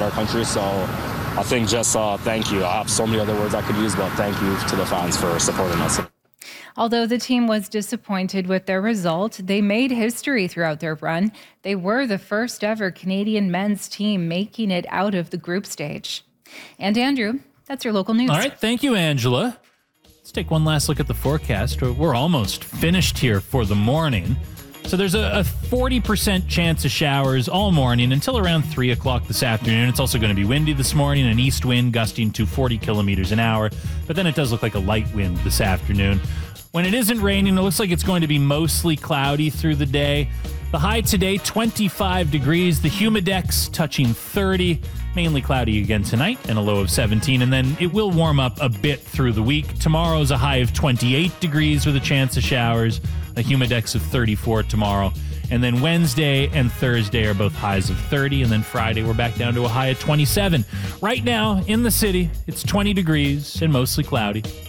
our country. So I think just thank you. I have so many other words I could use, but thank you to the fans for supporting us. Although the team was disappointed with their result, they made history throughout their run. They were the first ever Canadian men's team making it out of the group stage. And Andrew, that's your local news. All right, thank you, Angela. Let's take one last look at the forecast. We're almost finished here for the morning. So there's a 40% chance of showers all morning until around 3 o'clock this afternoon. It's also going to be windy this morning, an east wind gusting to 40 kilometers an hour. But then it does look like a light wind this afternoon. When it isn't raining, it looks like it's going to be mostly cloudy through the day. The high today, 25 degrees. The humidex touching 30. Mainly cloudy again tonight and a low of 17. And then it will warm up a bit through the week. Tomorrow's a high of 28 degrees with a chance of showers. A humidex of 34 tomorrow. And then Wednesday and Thursday are both highs of 30. And then Friday, we're back down to a high of 27. Right now in the city, it's 20 degrees and mostly cloudy.